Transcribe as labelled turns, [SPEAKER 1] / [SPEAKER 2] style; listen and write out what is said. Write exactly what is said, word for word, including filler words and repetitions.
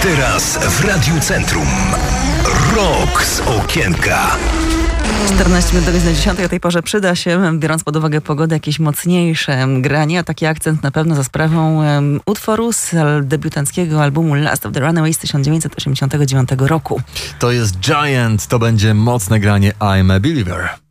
[SPEAKER 1] Teraz w Radiu Centrum. Rok z okienka.
[SPEAKER 2] czternaście minut do godziny dziesiątej. O tej porze przyda się, biorąc pod uwagę pogodę, jakieś mocniejsze granie, a taki akcent na pewno za sprawą um, utworu z debiutanckiego albumu Last of the Runaways z tysiąc dziewięćset osiemdziesiątego dziewiątego roku.
[SPEAKER 3] To jest Giant, to będzie mocne granie I'm a Believer.